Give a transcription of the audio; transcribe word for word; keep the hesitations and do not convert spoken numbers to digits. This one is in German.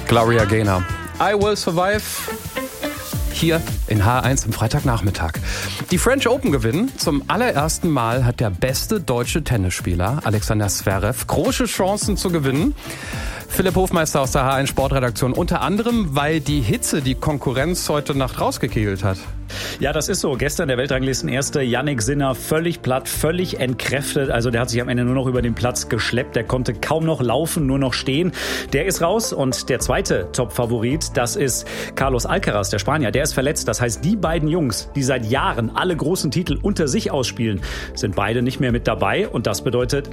Gloria Gaynor. I Will Survive. Hier in H eins am Freitagnachmittag. Die French Open gewinnen. Zum allerersten Mal hat der beste deutsche Tennisspieler, Alexander Zverev, große Chancen zu gewinnen. Philipp Hofmeister aus der H eins Sportredaktion. Unter anderem, weil die Hitze die Konkurrenz heute Nacht rausgekegelt hat. Ja, das ist so. Gestern der Weltranglistenerste Jannik Sinner völlig platt, völlig entkräftet. Also der hat sich am Ende nur noch über den Platz geschleppt. Der konnte kaum noch laufen, nur noch stehen. Der ist raus und der zweite Top-Favorit, das ist Carlos Alcaraz, der Spanier. Der ist verletzt. Das heißt, die beiden Jungs, die seit Jahren alle großen Titel unter sich ausspielen, sind beide nicht mehr mit dabei. Und das bedeutet